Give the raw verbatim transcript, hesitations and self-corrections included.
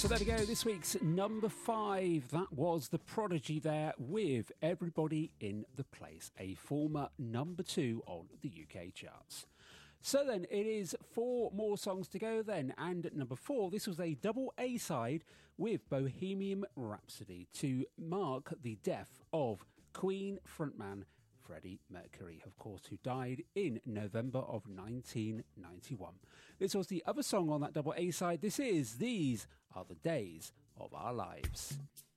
So there we go, this week's number five. That was The Prodigy there with Everybody in the Place, a former number two on the U K charts. So then, it is four more songs to go then, and at number four, this was a double A-side with Bohemian Rhapsody to mark the death of Queen frontman Freddie Mercury, of course, who died in November of nineteen ninety-one. This was the other song on that double A-side. This is These Are the Days of Our Lives.